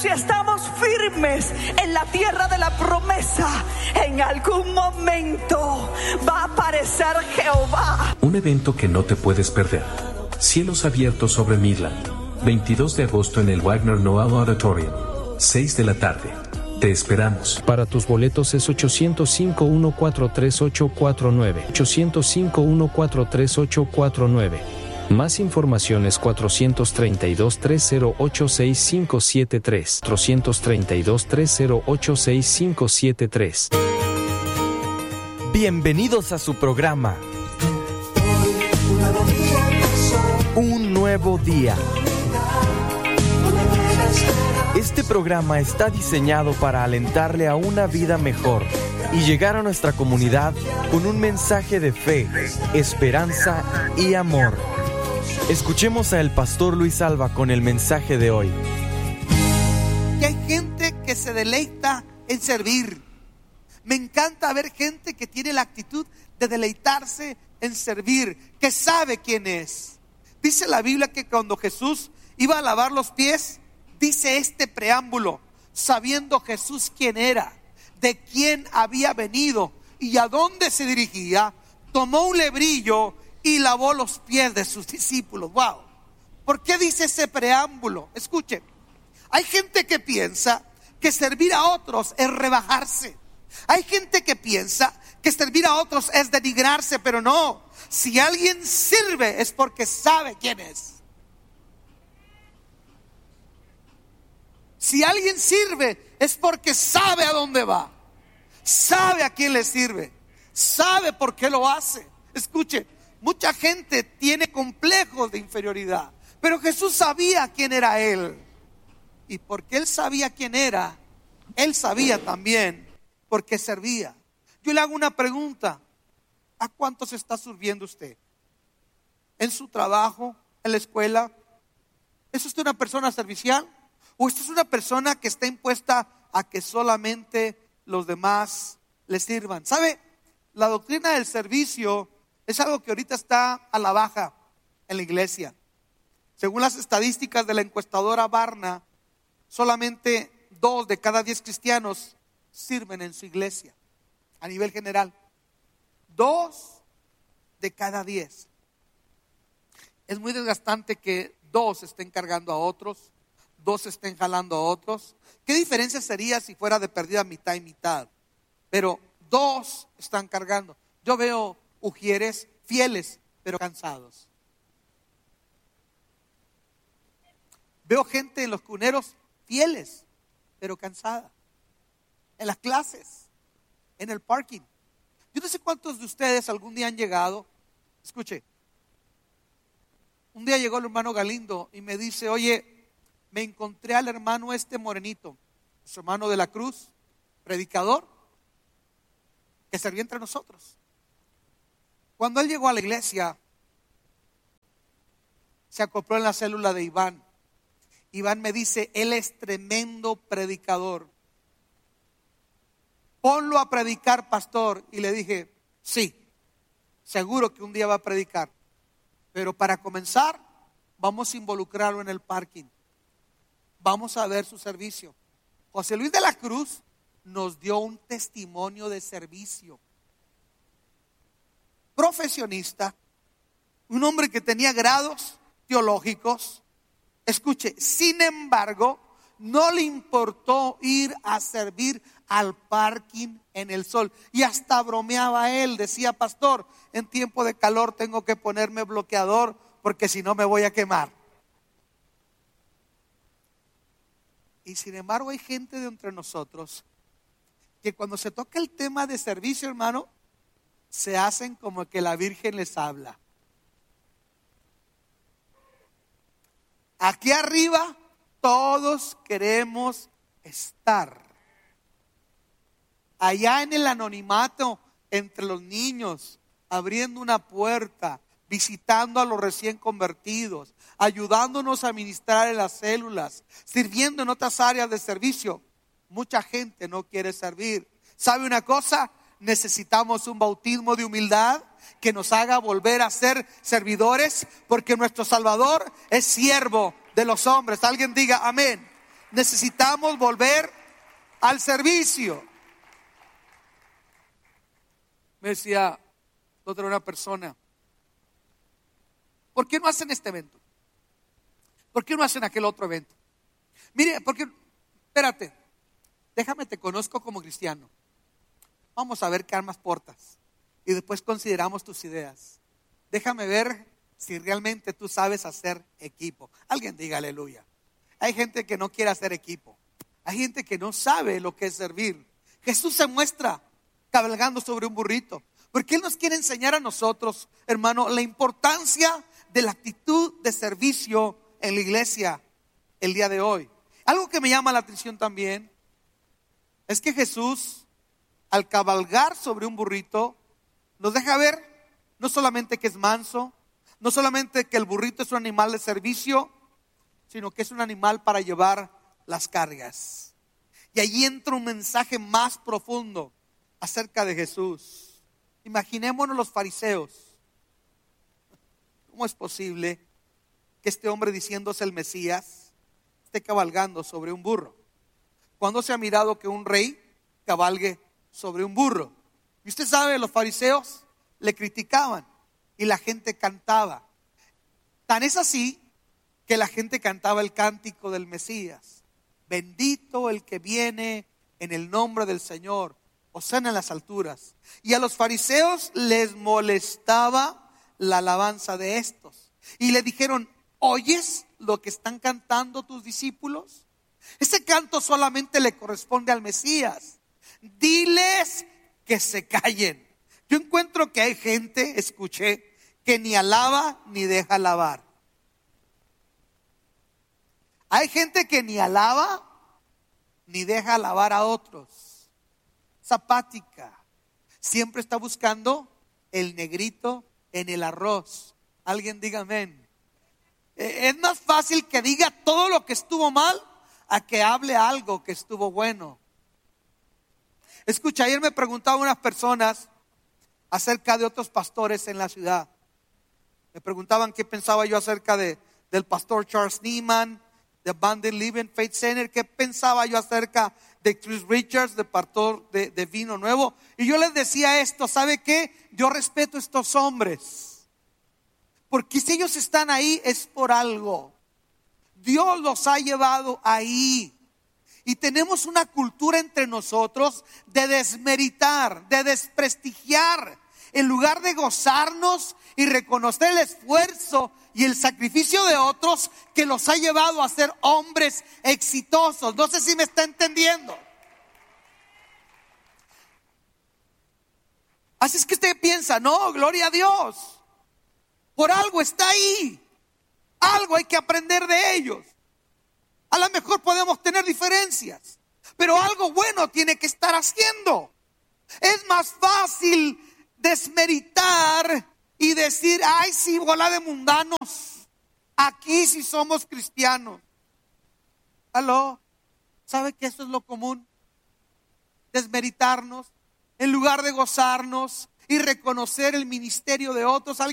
si estamos firmes en la tierra de la promesa, en algún momento va a aparecer Jehová. Un evento que no te puedes perder. Cielos abiertos sobre Midland. 22 de agosto en el Wagner Noel Auditorium. 6 de la tarde. Te esperamos. Para tus boletos es 805-143-849. 805-143-849. Más información es 432-308-6573. 432-308-6573. Bienvenidos a su programa. Un nuevo día. Este programa está diseñado para alentarle a una vida mejor y llegar a nuestra comunidad con un mensaje de fe, esperanza y amor. Escuchemos a el pastor Luis Alba con el mensaje de hoy. Que hay gente que se deleita en servir. Me encanta ver gente que tiene la actitud de deleitarse en servir, que sabe quién es. Dice la Biblia que cuando Jesús iba a lavar los pies, dice este preámbulo: sabiendo Jesús quién era, de quién había venido y a dónde se dirigía, tomó un lebrillo y lavó los pies de sus discípulos. Wow. ¿Por qué dice ese preámbulo? Escuchen, hay gente que piensa que servir a otros es rebajarse. Hay gente que piensa que servir a otros es denigrarse, pero no. Si alguien sirve es porque sabe quién es. Si alguien sirve es porque sabe a dónde va, sabe a quién le sirve, sabe por qué lo hace. Escuche, mucha gente tiene complejos de inferioridad, pero Jesús sabía quién era Él. Y porque Él sabía quién era, Él sabía también por qué servía. Yo le hago una pregunta: ¿a cuántos está sirviendo usted? ¿En su trabajo? ¿En la escuela? ¿Es usted una persona servicial? ¿O usted es una persona que está impuesta a que solamente los demás le sirvan? ¿Sabe? La doctrina del servicio es algo que ahorita está a la baja en la iglesia. Según las estadísticas de la encuestadora Barna, solamente 2 de cada 10 cristianos sirven en su iglesia. A nivel general, 2 de cada 10. Es muy desgastante que 2 estén cargando a otros, 2 estén jalando a otros. ¿Qué diferencia sería si fuera de perdida mitad y mitad? Pero 2 están cargando. Yo veo ujieres fieles, pero cansados. Veo gente en los cuneros fieles, pero cansada. En las clases, en el parking. Yo no sé cuántos de ustedes algún día han llegado. Escuche, un día llegó el hermano Galindo y me dice: oye, me encontré al hermano morenito, su hermano de la cruz, predicador, que servía entre nosotros. Cuando él llegó a la iglesia, se acopló en la célula de Iván. Iván me dice: él es tremendo predicador. Ponlo a predicar, pastor. Y le dije: sí, seguro que un día va a predicar. Pero para comenzar, vamos a involucrarlo en el parking. Vamos a ver su servicio. José Luis de la Cruz nos dio un testimonio de servicio. Profesionista, un hombre que tenía grados teológicos. Escuche, sin embargo, no le importó ir a servir al parking en el sol. Y hasta bromeaba él, decía: pastor, en tiempo de calor tengo que ponerme bloqueador porque si no me voy a quemar. Y sin embargo hay gente de entre nosotros que cuando se toca el tema de servicio, hermano, se hacen como que la Virgen les habla. Aquí arriba todos queremos estar. Allá en el anonimato, entre los niños, abriendo una puerta, visitando a los recién convertidos, ayudándonos a ministrar en las células, sirviendo en otras áreas de servicio. Mucha gente no quiere servir. ¿Sabe una cosa? Necesitamos un bautismo de humildad que nos haga volver a ser servidores, porque nuestro Salvador es siervo de los hombres. Alguien diga amén. necesitamos volver al servicio. Me decía otra una persona, ¿por qué no hacen este evento? ¿Por qué no hacen aquel otro evento? Mire, porque, espérate, déjame te conozco como cristiano. Vamos a ver qué armas portas y después consideramos tus ideas. Déjame ver si realmente tú sabes hacer equipo. Alguien diga aleluya. Hay gente que no quiere hacer equipo. Hay gente que no sabe lo que es servir. Jesús se muestra cabalgando sobre un burrito, porque Él nos quiere enseñar a nosotros, hermano, la importancia de la actitud de servicio en la iglesia el día de hoy. Algo que me llama la atención también es que Jesús, al cabalgar sobre un burrito, nos deja ver no solamente que es manso, no solamente que el burrito es un animal de servicio, sino que es un animal para llevar las cargas. Y allí entra un mensaje más profundo acerca de Jesús. Imaginémonos los fariseos. ¿Cómo es posible que este hombre, diciéndose el Mesías, esté cabalgando sobre un burro? ¿Cuándo se ha mirado que un rey cabalgue sobre un burro? Y usted sabe, los fariseos le criticaban y la gente cantaba. Tan es así que la gente cantaba el cántico del Mesías. Bendito el que viene en el nombre del Señor, hosana en las alturas. Y a los fariseos les molestaba la alabanza de estos. Y le dijeron, ¿oyes lo que están cantando tus discípulos? Ese canto solamente le corresponde al Mesías. Diles que se callen. Yo encuentro que hay gente, escuché, que ni alaba ni deja alabar. Hay gente que ni alaba ni deja alabar a otros. Zapática. Siempre está buscando el negrito en el arroz. Alguien diga amén. Es más fácil que diga todo lo que estuvo mal a que hable algo que estuvo bueno. Escucha, ayer me preguntaban unas personas acerca de otros pastores en la ciudad. Me preguntaban qué pensaba yo acerca del pastor Charles Neiman, de Abundant Living Faith Center, qué pensaba yo acerca de Chris Richards, de pastor de Vino Nuevo. Y yo les decía esto, ¿sabe qué? Yo respeto a estos hombres, porque si ellos están ahí es por algo. Dios los ha llevado ahí. Y tenemos una cultura entre nosotros de desmeritar, de desprestigiar, en lugar de gozarnos y reconocer el esfuerzo y el sacrificio de otros que los ha llevado a ser hombres exitosos. No sé si me está entendiendo. Así es que usted piensa, no, gloria a Dios, por algo está ahí, algo hay que aprender de ellos. A lo mejor podemos tener diferencias, pero algo bueno tiene que estar haciendo. Es más fácil desmeritar y decir, ay, sí, bola de mundanos, aquí sí somos cristianos. ¿Aló? ¿Sabe que eso es lo común? Desmeritarnos en lugar de gozarnos y reconocer el ministerio de otros.